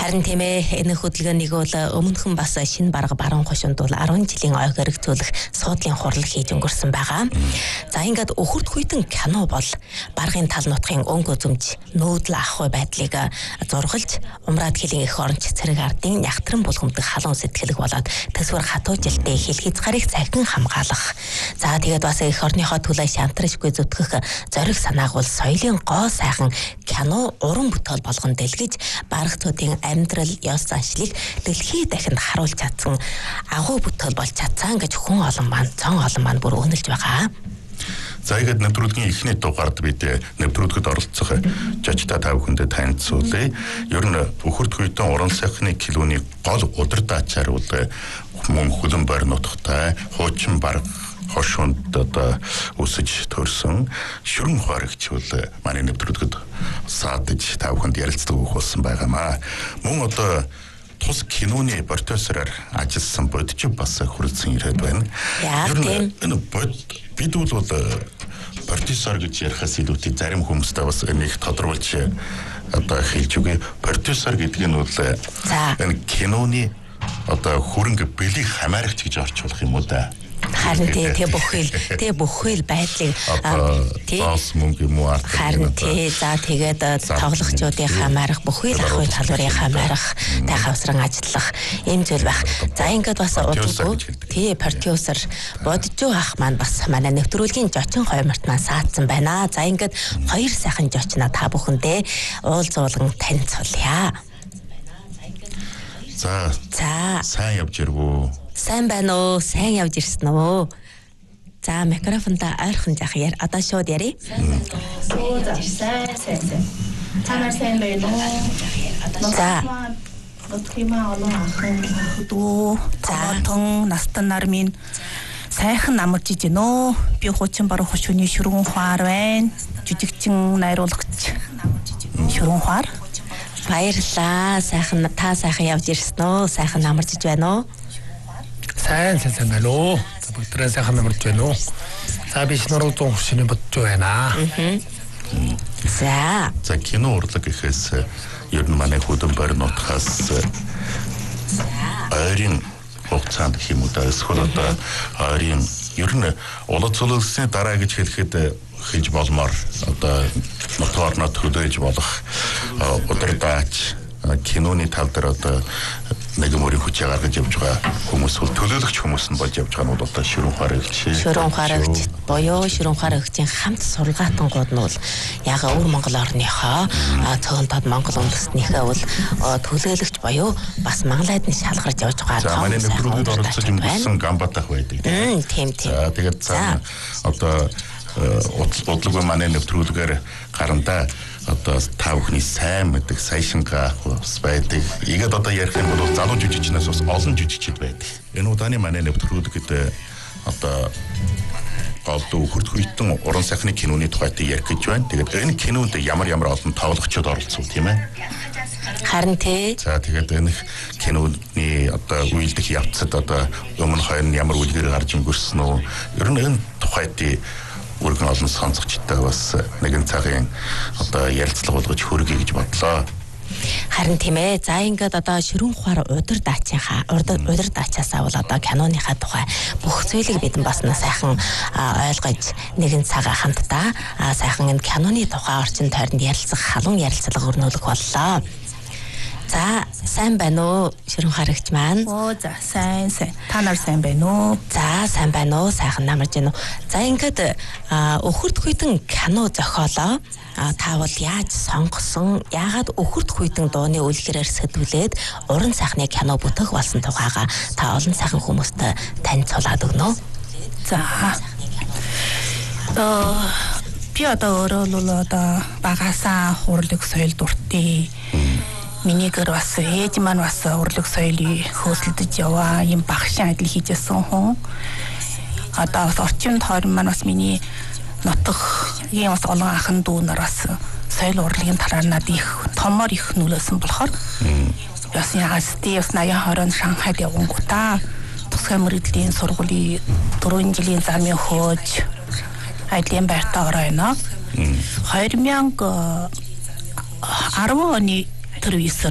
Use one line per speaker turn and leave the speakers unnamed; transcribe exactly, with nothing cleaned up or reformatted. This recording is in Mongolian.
Харин тийм ээ энэ хөдөлгөөнийг бол өмнөхөн бас шинэ барга баруун хошинд бол арван жилийн ойг хэрэгцүүлэх суудлын хурал хийж өнгөрсөн байгаа. За ингээд өхөрт хүйтэн кино бол баргын тал нутгийн өнгө үзэмж нүүдэл ахгүй байдлыг зургалж умраад хилийн эх оронч цэрэг ардын нягтран булгамдах халуун сэтгэлэг болоод төсвөр хатуу жилдээ хил хязгаарыг цахин хамгаалах. За тэгээд бас эх орныхоо төлөө шантаршгүй зүтгэх зориг санааг бол соёлын гоо сайхан кино уран бүтээл болгон дэлгэж баргатуудын амьдрал ёс заншлыг дэлхий дахинд харуулж чадсан агуу бүтээл болж чадсан гэж хүн олон маань цон олон маань бүр үнэлж байгаа.
За ихэд нэвтрүүлгийн эхний дугаард бид нэвтрүүлгэд оролцох жажтай тав хүндэд танилцуулъя. Ер нь өхөрт хүйтэн уран сайхны kilóний гол удирдаачаар бол мөн хөлөн байр нутагтай хуучин барга хошуунд одоо өсөж төрсөн шүрэн хоригч бол манай нэвтрүүлгэд саадж тав хүнд ярилцдаг болсон байгаамаа. Мөн одоо тус киноны продюсераар ажилласан бодчих бас хүрэлцэн ирээд байна.
Ер нь
энэ бод бид бол продюсер гэж ярихаас илүүтэй зарим хүмүүстэй бас энийг тодорхойлж одоо хэлж үгүй. Продюсер гэдэг нь бол энэ киноны одоо хөрөнгө бэлийг хамаарч гэж орчуулах юм уу да.
Харин тий бүхэл тий бүхэл байдлыг
бас мөнгө юм уу
харин тий за тэгээд тоглогчдын хамаарах бүхэл ахуй талбарын хамаарах тай хавсран ажиллах ийм зүйл байх. За ингээд бас удалгүй тий продюсер боджоо ах маань бас манай нэвтрүүлгийн жочин хойморт маань саадсан байна. За ингээд хоёр сайхан жочноо та бүхэндээ уулзуулган танилцуулъя.
За
за
сайн явж ирвүү.
Сайн байна уу? Сайн явж ирсэн үү? За микрофонда ойрхон жах яар. Одоо шууд ярий.
Оо за сайн сайн. Танаар сайн байна уу?
За.
Нутгимаа олон ахын хөдөө цаатан настан нар минь сайхан амарч ижинөө. Би хуучин баруун хошууны шүргэн хаар байна. Жижигчин найруулагч шүргэн хаар.
Баярлалаа. Сайхан та сайхан явж ирсэн үү? Сайхан амарч иж байна уу?
Сайн сайн сайн байна уу. Бүгдээ сайхан амарч байна уу. За би шинээр зүүн хөшөөний бодж байна.
За.
За кино урлаг гэхээс ер нь манай хөдөн байр нутгаас ойрын хугацаанд юм уу да эсвэл одоо ойрын ер нь улс цололсны дараа гэж хэлэхэд хэлж болмоор одоо нутаг орноо төлөөлж болох удирдаач киноны тал дээр одоо нэг мөрийн хүчээ гаргаж явж байгаа хүмүүс бол төлөөлөгч хүмүүс нь болж явж байгаа нь бол одоо шүрэн хоригч
шүрэн хоригч боёо шүрэн хоригчийн хамт сургаатангууд нь бол яг өвөр Монгол орныхоо цөөн тод Монгол үндэстнийхээ бол төлөөлөгч боёо бас Монголайд нь шалгарч явж байгаа.
За манай нэвтрүүлэгт оролцож өнгөрсөн гамбатах байдаг.
Тийм тийм.
За тэгээд цаана одоо удлаг манай нэвтрүүлгээр гарандаа одоо та бүхний сайн мэддэг сайшингаа бас байдаг. Игээд одоо ярих юм бол залуу жүжигчнээс бас олон жүжигчид байдаг. Энэ удааны манай нэвтрүүлэгт одоо гол өхөрт хүйтэн уран сайхны киноны тухайд ярих гэж байна. Тэгээд энэ кинонд ямар ямар олон тоглогчид оролцсон тийм ээ.
Харин тий.
За тэгээд энэ киноны одоо үйлдэх явцад одоо өмнө хойно ямар үлгэр гарч өнгөрсөн үү? Ер нь энэ тухайд үргэн олон сонсогчтой бас нэгэн цагийн одоо ярилцлага болгож хөргөе гэж бодлоо.
Харин тийм ээ. За ингээд одоо шүрэн ухаар удирдаачийнхаа удирдаачаасаа бол одоо киноныхаа тухай бүх зүйлийг бидэн бас сайхан ойлгож нэгэн цагаа хамтдаа сайхан энэ киноны тухай орчин тойронд ярилцах халуун ярилцлага өрнүүлэх боллоо. За сайн байна уу шүрэн харагч маань?
Оо за сайн сайн. Та нар сайн байна уу?
За сайн байна уу? Сайхан намарч байна уу? За ингээд өхөрт хүйтэн кино зохиолоо та бол яаж сонгосон? Яагаад өхөрт хүйтэн дууны үлгэрээр сэдвүүлээд уран сайхны кино бүтэх болсон тухайга та олон сайхан хүмүүстэй танилцуулаад өгнө.
За. Э би одоо өөрөө одоо багасаа хурлаг соёл дуртай. Минийгэр бас ээж маань бас урлаг соёлыг хөөсөлдөж яваа юм багшийн адил хийжсэн хүн. Одоо бас орчин тойрон маань бас миний нутгийн бас олон ахын дүү нар бас соёл урлагийн талаар надад их томор их нөлөөсөн болохоор бас ягаас тий бас наяа хорон Шанхайд явгангуудаа тусгай мөрөдлийн сургуулийн дөрвөн жилийн замын хөөж айдлын байртаа оройно. две тысячи десять оны тэр үеэсээр